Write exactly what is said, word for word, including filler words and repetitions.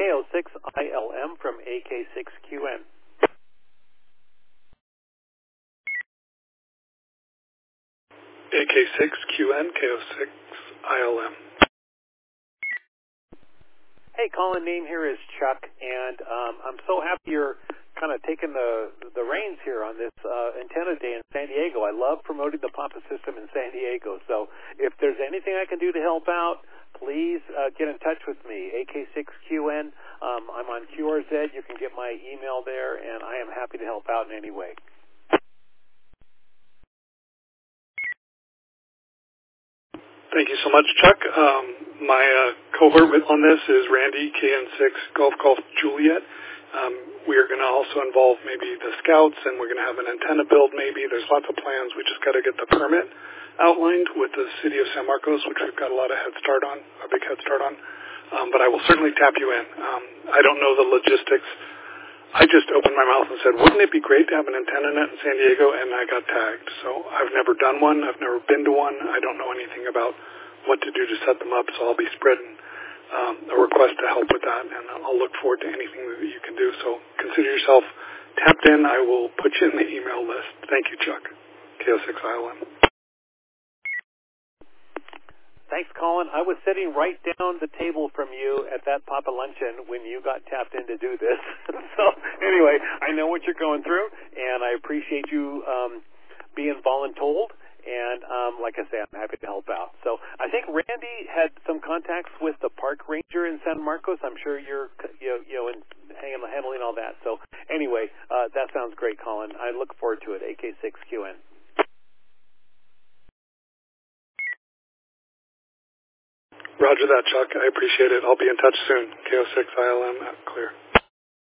K O six I L M from A K six Q N. A K six Q N, K O six I L M. Hey, Colin, name here is Chuck, and um, I'm so happy you're kind of taking the the reins here on this uh, antenna day in San Diego. I love promoting the Papa system in San Diego. So if there's anything I can do to help out, please uh, get in touch with me. A K six Q N. Um, I'm on Q R Z. You can get my email there, and I am happy to help out in any way. Thank you so much, Chuck. Um, my uh, cohort with, on this is Randy, K N six Golf Golf Juliet. Um, we are going to also involve maybe the scouts, and we're going to have an antenna build maybe. There's lots of plans. We just got to get the permit outlined with the city of San Marcos, which we've got a lot of head start on, a big head start on. Um, but I will certainly tap you in. Um, I don't know the logistics. I just opened my mouth and said, wouldn't it be great to have an antenna net in San Diego? And I got tagged. So I've never done one. I've never been to one. I don't know anything about what to do to set them up. So I'll be spreading um, a request to help with that. And I'll look forward to anything that you can do. So consider yourself tapped in. I will put you in the email list. Thank you, Chuck. K O six I L M. Thanks, Colin. I was sitting right down the table from you at that Papa Luncheon when you got tapped in to do this. So anyway, I know what you're going through, and I appreciate you um, being voluntold. And um, like I say, I'm happy to help out. So I think Randy had some contacts with the park ranger in San Marcos. I'm sure you're you know, you know in handling all that. So anyway, uh, that sounds great, Colin. I look forward to it. A K six Q N. Roger that, Chuck. I appreciate it. I'll be in touch soon. K O six I L M, clear.